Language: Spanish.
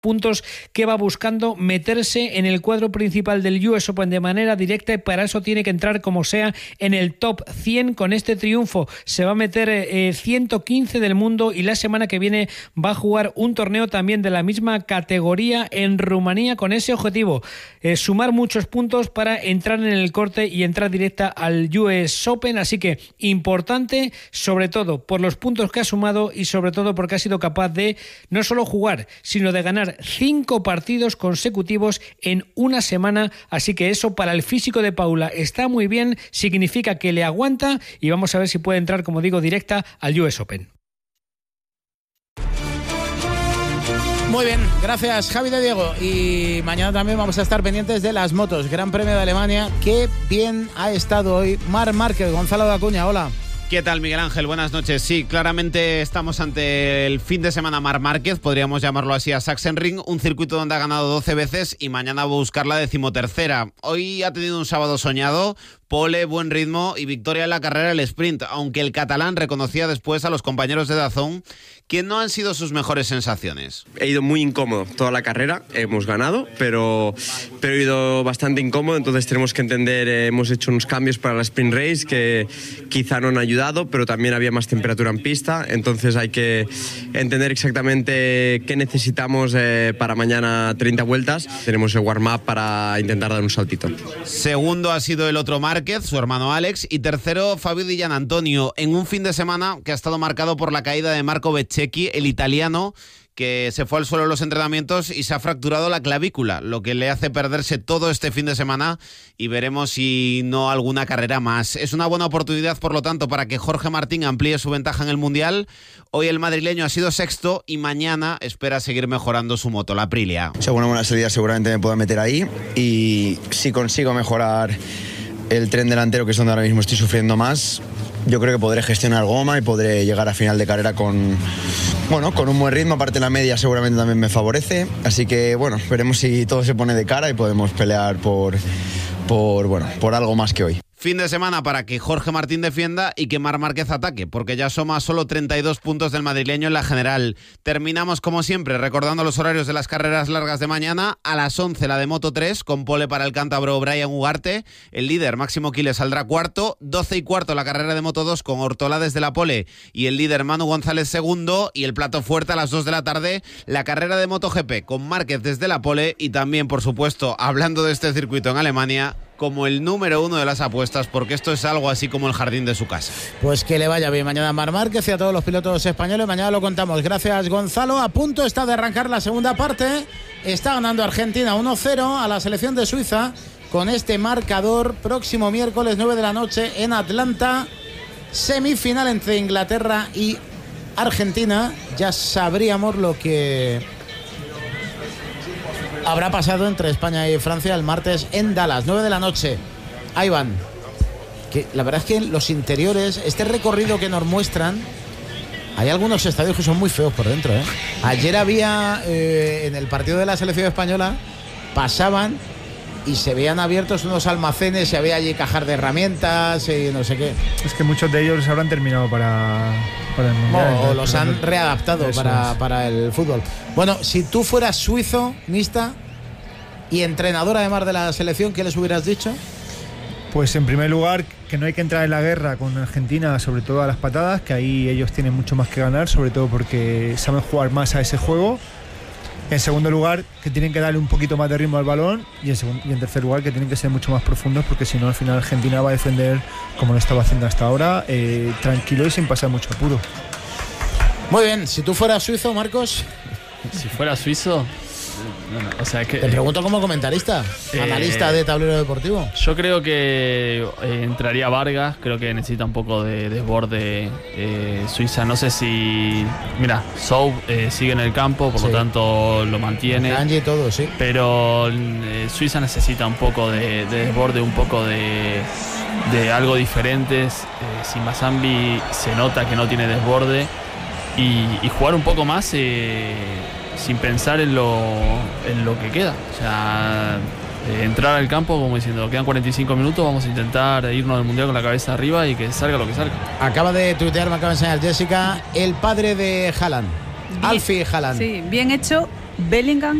puntos que va buscando meterse en el cuadro principal del US Open de manera directa, y para eso tiene que entrar como sea en el top 100. Con este triunfo se va a meter 115 del mundo, y la semana que viene va a jugar un torneo también de la misma categoría en Rumanía, con ese objetivo, sumar muchos puntos para entrar en el corte y entrar directa al US Open. Así que importante, sobre todo por los puntos que ha sumado y sobre todo porque ha sido capaz de no solo jugar, sino de ganar 5 partidos consecutivos en una semana. Así que eso para el físico de Paula está muy bien, significa que le aguanta, y vamos a ver si puede entrar, como digo, directa al US Open. Muy bien, gracias Javi de Diego. Y mañana también vamos a estar pendientes de las motos. Gran Premio de Alemania. Qué bien ha estado hoy Marc Márquez. Gonzalo de Acuña, hola. ¿Qué tal, Miguel Ángel? Buenas noches. Sí, claramente estamos ante el fin de semana Marc Márquez, podríamos llamarlo así, a Sachsenring, un circuito donde ha ganado 12 veces y mañana va a buscar la 13ª. Hoy ha tenido un sábado soñado, pole, buen ritmo y victoria en la carrera del sprint, aunque el catalán reconocía después a los compañeros de DAZN que no han sido sus mejores sensaciones. He ido muy incómodo toda la carrera, hemos ganado, pero he ido bastante incómodo, entonces tenemos que entender, hemos hecho unos cambios para la sprint race que quizá no han ayudado, pero también había más temperatura en pista, entonces hay que entender exactamente qué necesitamos para mañana 30 vueltas. Tenemos el warm-up para intentar dar un saltito. Segundo ha sido el otro Márquez, su hermano Alex, y tercero Fabio Di Gianantonio, en un fin de semana que ha estado marcado por la caída de Marco Bezzecchi, el italiano, que se fue al suelo en los entrenamientos y se ha fracturado la clavícula, lo que le hace perderse todo este fin de semana, y veremos si no alguna carrera más. Es una buena oportunidad, por lo tanto, para que Jorge Martín amplíe su ventaja en el Mundial. Hoy el madrileño ha sido sexto y mañana espera seguir mejorando su moto, la Aprilia. O sea, una buena salida seguramente me pueda meter ahí, y si consigo mejorar el tren delantero, que es donde ahora mismo estoy sufriendo más, yo creo que podré gestionar goma y podré llegar a final de carrera con un buen ritmo. Aparte, la media seguramente también me favorece, así que veremos si todo se pone de cara y podemos pelear por algo más que hoy. Fin de semana para que Jorge Martín defienda y que Marc Márquez ataque, porque ya suma solo 32 puntos del madrileño en la general. Terminamos, como siempre, recordando los horarios de las carreras largas de mañana. A las 11 la de Moto 3, con pole para el cántabro Brian Ugarte. El líder, Máximo Quiles, saldrá cuarto. 12 y cuarto la carrera de Moto 2, con Ortolá desde la pole y el líder Manu González segundo. Y el plato fuerte a las 2 de la tarde, la carrera de MotoGP, con Márquez desde la pole y también, por supuesto, hablando de este circuito en Alemania, como el número 1 de las apuestas, porque esto es algo así como el jardín de su casa. Pues que le vaya bien mañana a Marc Márquez y a todos los pilotos españoles. Mañana lo contamos. Gracias, Gonzalo. A punto está de arrancar la segunda parte. Está ganando Argentina 1-0 a la selección de Suiza con este marcador. Próximo miércoles 9 de la noche en Atlanta, semifinal entre Inglaterra y Argentina. Ya sabríamos lo que habrá pasado entre España y Francia el martes en Dallas, 9 de la noche. Ahí van. Que la verdad es que los interiores, este recorrido que nos muestran, hay algunos estadios que son muy feos por dentro, ¿eh? Ayer había, en el partido de la selección española, pasaban y se veían abiertos unos almacenes y había allí cajas de herramientas y no sé qué. Es que muchos de ellos habrán terminado para el Mundial. O los han readaptado para el fútbol. Bueno, si tú fueras suizo, Mista, y entrenador además de la selección, ¿qué les hubieras dicho? Pues en primer lugar, que no hay que entrar en la guerra con Argentina, sobre todo a las patadas, que ahí ellos tienen mucho más que ganar, sobre todo porque saben jugar más a ese juego. En segundo lugar, que tienen que darle un poquito más de ritmo al balón, y en tercer lugar, que tienen que ser mucho más profundos, porque si no, al final Argentina va a defender como lo estaba haciendo hasta ahora, tranquilo y sin pasar mucho apuro. Muy bien, si tú fueras suizo, Marcos. Si fuera suizo, o sea que... Te pregunto como comentarista, analista de tablero deportivo. Yo creo que entraría Vargas, creo que necesita un poco de desborde Suiza. No sé si... Mira, Sou sigue en el campo, por lo tanto lo mantiene. Kanji y todo, sí. Pero Suiza necesita un poco de desborde, un poco de algo diferente. Simbazambi se nota que no tiene desborde. Y jugar un poco más sin pensar en lo que queda. O sea, entrar al campo como diciendo, quedan 45 minutos, vamos a intentar irnos del Mundial con la cabeza arriba y que salga lo que salga. Acaba de tuitear, me acaba de enseñar Jessica, el padre de Haaland, Alfie Haaland. Sí, bien hecho, Bellingham